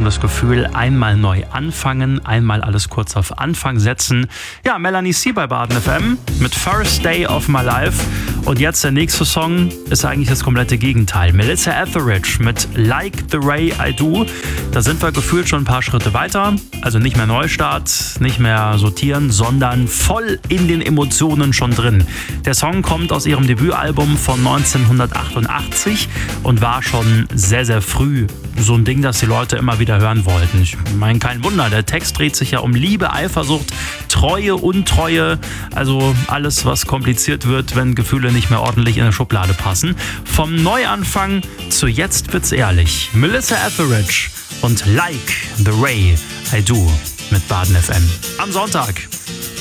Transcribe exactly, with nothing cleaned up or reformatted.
das Gefühl, einmal neu anfangen, einmal alles kurz auf Anfang setzen. Ja, Melanie C. bei Baden F M mit First Day of My Life. Und jetzt der nächste Song ist eigentlich das komplette Gegenteil. Melissa Etheridge mit Like the Way I Do. Da sind wir gefühlt schon ein paar Schritte weiter. Also nicht mehr Neustart, nicht mehr sortieren, sondern voll in den Emotionen schon drin. Der Song kommt aus ihrem Debütalbum von neunzehnhundertachtundachtzig und war schon sehr, sehr früh so ein Ding, das die Leute immer wieder hören wollten. Ich meine, kein Wunder, der Text dreht sich ja um Liebe, Eifersucht, Treue, Untreue, also alles, was kompliziert wird, wenn Gefühle nicht mehr ordentlich in eine Schublade passen. Vom Neuanfang zu Jetzt wird's ehrlich. Melissa Etheridge und Like the Way I Do mit Baden F M. Am Sonntag.